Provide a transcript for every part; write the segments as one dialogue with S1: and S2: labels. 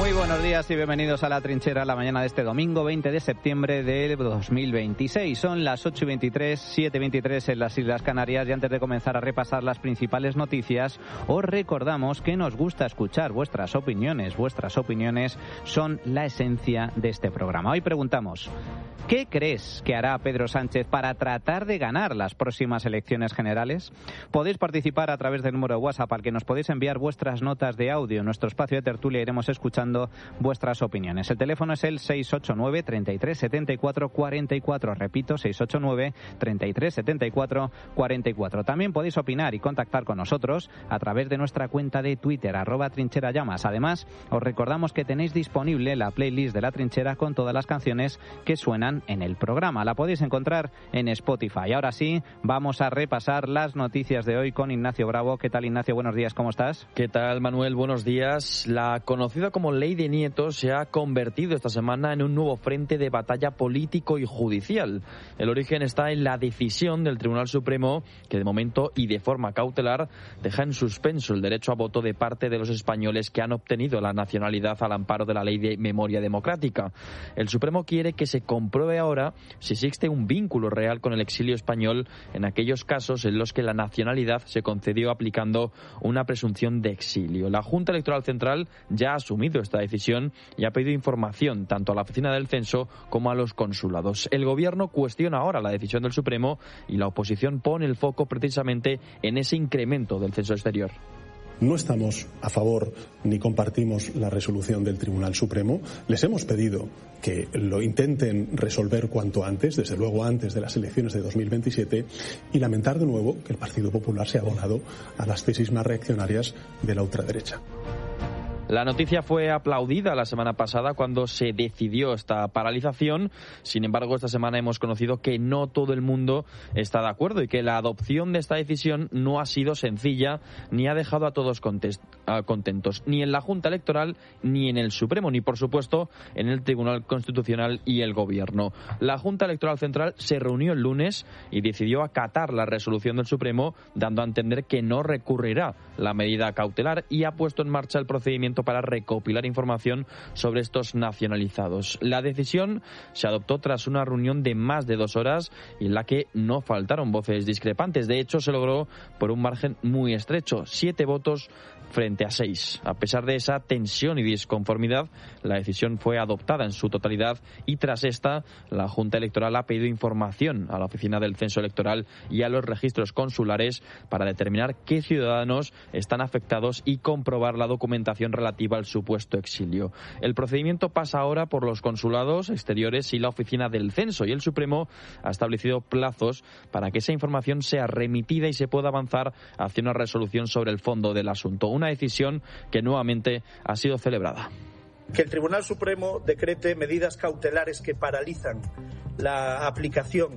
S1: Muy buenos días y bienvenidos a La Trinchera, la mañana de este domingo 20 de septiembre del 2026. Son las 8:23, 7:23 en las Islas Canarias, y antes de comenzar a repasar las principales noticias, os recordamos que nos gusta escuchar vuestras opiniones. Vuestras opiniones son la esencia de este programa. Hoy preguntamos: ¿qué crees que hará Pedro Sánchez para tratar de ganar las próximas elecciones generales? Podéis participar a través del número de WhatsApp al que nos podéis enviar vuestras notas de audio. En nuestro espacio de tertulia iremos escuchando vuestras opiniones. El teléfono es el 689 33 74 44. Repito, 689 33 74 44. También podéis opinar y contactar con nosotros a través de nuestra cuenta de Twitter, @trincherallamas. Además, os recordamos que tenéis disponible la playlist de La Trinchera con todas las canciones que suenan en el programa. La podéis encontrar en Spotify. Ahora sí, vamos a repasar las noticias de hoy con Ignacio Bravo. ¿Qué tal, Ignacio? Buenos días, ¿cómo estás?
S2: ¿Qué tal, Manuel? Buenos días. La conocida como Ley de Nietos se ha convertido esta semana en un nuevo frente de batalla político y judicial. El origen está en la decisión del Tribunal Supremo, que de momento y de forma cautelar deja en suspenso el derecho a voto de parte de los españoles que han obtenido la nacionalidad al amparo de la Ley de Memoria Democrática. El Supremo quiere que se compruebe ahora si existe un vínculo real con el exilio español en aquellos casos en los que la nacionalidad se concedió aplicando una presunción de exilio. La Junta Electoral Central ya ha asumido esta decisión y ha pedido información tanto a la Oficina del Censo como a los consulados. El Gobierno cuestiona ahora la decisión del Supremo y la oposición pone el foco precisamente en ese incremento del censo exterior.
S3: No estamos a favor ni compartimos la resolución del Tribunal Supremo. Les hemos pedido que lo intenten resolver cuanto antes, desde luego antes de las elecciones de 2027, y lamentar de nuevo que el Partido Popular se ha abonado a las tesis más reaccionarias de la ultraderecha.
S2: La noticia fue aplaudida la semana pasada cuando se decidió esta paralización. Sin embargo, esta semana hemos conocido que no todo el mundo está de acuerdo y que la adopción de esta decisión no ha sido sencilla ni ha dejado a todos contentos, ni en la Junta Electoral, ni en el Supremo, ni por supuesto en el Tribunal Constitucional y el Gobierno. La Junta Electoral Central se reunió el lunes y decidió acatar la resolución del Supremo, dando a entender que no recurrirá la medida cautelar, y ha puesto en marcha el procedimiento para recopilar información sobre estos nacionalizados. La decisión se adoptó tras una reunión de más de 2 horas y en la que no faltaron voces discrepantes. De hecho, se logró por un margen muy estrecho, 7 votos frente a 6. A pesar de esa tensión y disconformidad, la decisión fue adoptada en su totalidad y tras esta, la Junta Electoral ha pedido información a la Oficina del Censo Electoral y a los registros consulares para determinar qué ciudadanos están afectados y comprobar la documentación relativa al supuesto exilio. El procedimiento pasa ahora por los consulados exteriores y la Oficina del Censo, y el Supremo ha establecido plazos para que esa información sea remitida y se pueda avanzar hacia una resolución sobre el fondo del asunto. Una decisión que nuevamente ha sido celebrada.
S4: Que el Tribunal Supremo decrete medidas cautelares que paralizan la aplicación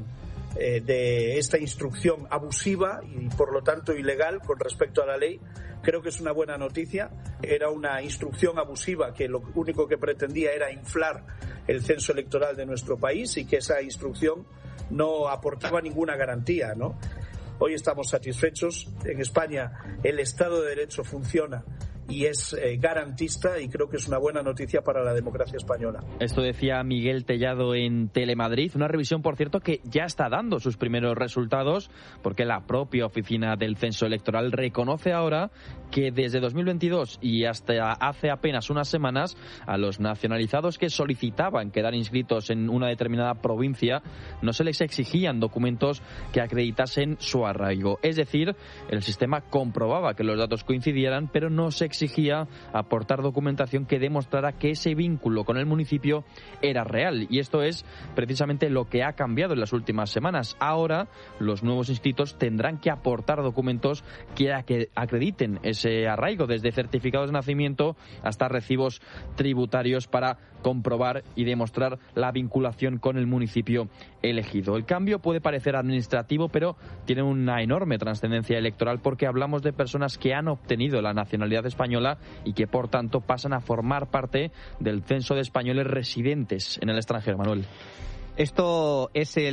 S4: de esta instrucción abusiva y por lo tanto ilegal con respecto a la ley, creo que es una buena noticia. Era una instrucción abusiva que lo único que pretendía era inflar el censo electoral de nuestro país y que esa instrucción no aportaba ninguna garantía, ¿no? Hoy estamos satisfechos. En España el Estado de Derecho funciona y es garantista, y creo que es una buena noticia para la democracia española.
S2: Esto decía Miguel Tellado en Telemadrid, una revisión, por cierto, que ya está dando sus primeros resultados, porque la propia Oficina del Censo Electoral reconoce ahora que desde 2022 y hasta hace apenas unas semanas, a los nacionalizados que solicitaban quedar inscritos en una determinada provincia no se les exigían documentos que acreditasen su arraigo. Es decir, el sistema comprobaba que los datos coincidieran, pero no se exigía aportar documentación que demostrara que ese vínculo con el municipio era real. Y esto es precisamente lo que ha cambiado en las últimas semanas. Ahora, los nuevos inscritos tendrán que aportar documentos que acrediten ese arraigo, desde certificados de nacimiento hasta recibos tributarios, para comprobar y demostrar la vinculación con el municipio elegido. El cambio puede parecer administrativo, pero tiene una enorme trascendencia electoral, porque hablamos de personas que han obtenido la nacionalidad española y que, por tanto, pasan a formar parte del censo de españoles residentes en el extranjero. Manuel.
S1: Esto es el